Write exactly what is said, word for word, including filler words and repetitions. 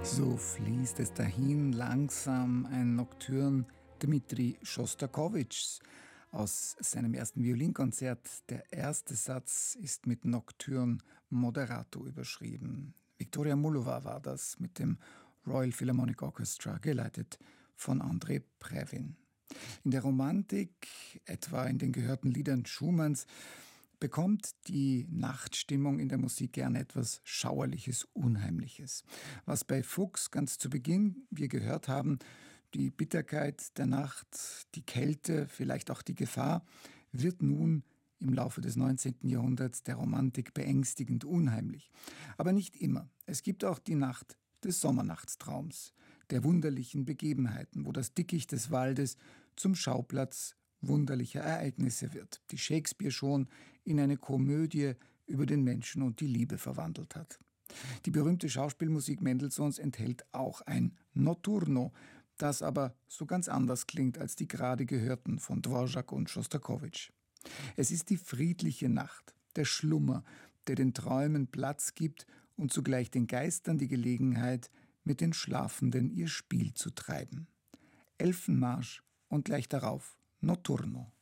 So fließt es dahin, langsam ein Nocturne Dmitri Schostakowitschs aus seinem ersten Violinkonzert. Der erste Satz ist mit Nocturne Moderato überschrieben. Viktoria Mullova war das mit dem Royal Philharmonic Orchestra, geleitet von Andrei Previn. In der Romantik, etwa in den gehörten Liedern Schumanns, bekommt die Nachtstimmung in der Musik gern etwas Schauerliches, Unheimliches. Was bei Fuchs ganz zu Beginn wir gehört haben, die Bitterkeit der Nacht, die Kälte, vielleicht auch die Gefahr, wird nun im Laufe des neunzehnten Jahrhunderts der Romantik beängstigend unheimlich. Aber nicht immer. Es gibt auch die Nacht des Sommernachtstraums, der wunderlichen Begebenheiten, wo das Dickicht des Waldes zum Schauplatz wunderlicher Ereignisse wird, die Shakespeare schon in eine Komödie über den Menschen und die Liebe verwandelt hat. Die berühmte Schauspielmusik Mendelssohns enthält auch ein Notturno, das aber so ganz anders klingt als die gerade gehörten von Dvorak und Schostakowitsch. Es ist die friedliche Nacht, der Schlummer, der den Träumen Platz gibt und zugleich den Geistern die Gelegenheit, mit den Schlafenden ihr Spiel zu treiben. Elfenmarsch und gleich darauf Notturno.